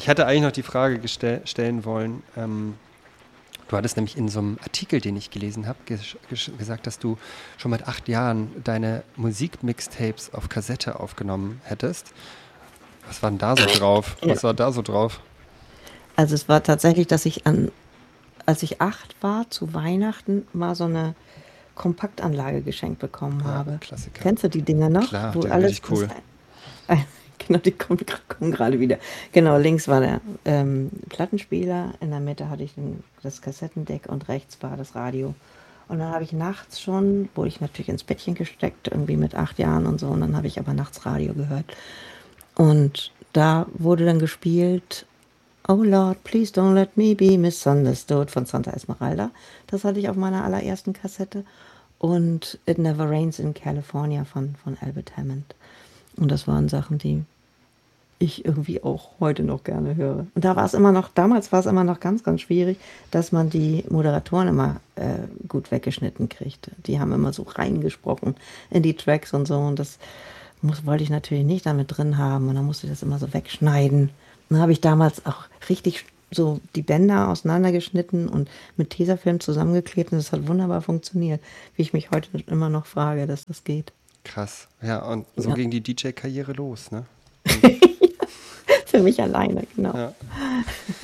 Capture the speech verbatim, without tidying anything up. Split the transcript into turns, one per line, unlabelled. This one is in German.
Ich hatte eigentlich noch die Frage gestell, stellen wollen, ähm, du hattest nämlich in so einem Artikel, den ich gelesen habe, ges- ges- gesagt, dass du schon mit acht Jahren deine Musik-Mixtapes auf Kassette aufgenommen hättest. Was war denn da so drauf?
Ja.
Was war da so drauf?
Also es war tatsächlich, dass ich an, als ich acht war, zu Weihnachten mal so eine Kompaktanlage geschenkt bekommen
Ja,
habe.
Klassiker.
Kennst du die Dinger noch?
Klar,
Wo
die sind
alles,
richtig
was,
cool.
äh, genau, die kommen, kommen gerade wieder. Genau, links war der ähm, Plattenspieler, in der Mitte hatte ich den, das Kassettendeck und rechts war das Radio. Und dann habe ich nachts schon, wurde ich natürlich ins Bettchen gesteckt, irgendwie mit acht Jahren und so, und dann habe ich aber nachts Radio gehört. Und da wurde dann gespielt, Oh Lord, please don't let me be misunderstood von Santa Esmeralda. Das hatte ich auf meiner allerersten Kassette. Und It Never Rains in California von, von Albert Hammond. Und das waren Sachen, die ich irgendwie auch heute noch gerne höre. Und da war es immer noch, damals war es immer noch ganz, ganz schwierig, dass man die Moderatoren immer äh, gut weggeschnitten kriegte. Die haben immer so reingesprochen in die Tracks und so. Und das muss, wollte ich natürlich nicht damit drin haben. Und dann musste ich das immer so wegschneiden. Und dann habe ich damals auch richtig so die Bänder auseinandergeschnitten und mit Tesafilm zusammengeklebt. Und das hat wunderbar funktioniert. Wie ich mich heute immer noch frage, dass das geht.
Krass. Ja, und so
Ja.
ging die D J-Karriere los, ne?
Für mich alleine, genau.
Ja.